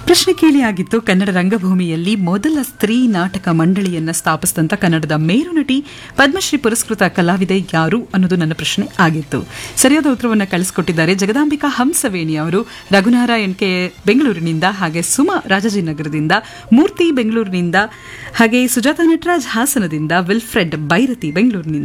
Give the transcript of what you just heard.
ಪ್ರಶ್ನೆ ಕೇಳಿ ಆಗಿತ್ತು. ಕನ್ನಡ ರಂಗಭೂಮಿಯಲ್ಲಿ ಮೊದಲ ಸ್ತ್ರೀ ನಾಟಕ ಮಂಡಳಿಯನ್ನ ಸ್ಥಾಪಿಸಿದಂತ ಕನ್ನಡದ ಮೇರು ನಟಿ ಪದ್ಮಶ್ರೀ ಪುರಸ್ಕೃತ ಕಲಾವಿದೆ ಯಾರು ಅನ್ನೋದು ನನ್ನ ಪ್ರಶ್ನೆ ಆಗಿತ್ತು. ಸರಿಯಾದ ಉತ್ತರವನ್ನು ಕಳಿಸಿಕೊಟ್ಟಿದ್ದಾರೆ ಜಗದಾಂಬಿಕಾ ಹಂಸವೇಣಿ ಅವರು, ರಘುನಾರಾಯಣ್ ಕೆ ಬೆಂಗಳೂರಿನಿಂದ, ಹಾಗೆ ಸುಮಾ ರಾಜಾಜಿನಗರದಿಂದ, ಮೂರ್ತಿ ಬೆಂಗಳೂರಿನಿಂದ, ಹಾಗೆ ಸುಜಾತ ನಟರಾಜ್ ಹಾಸನದಿಂದ, ವಿಲ್ಫ್ರೆಡ್ ಬೈರತಿ ಬೆಂಗಳೂರಿನಿಂದ.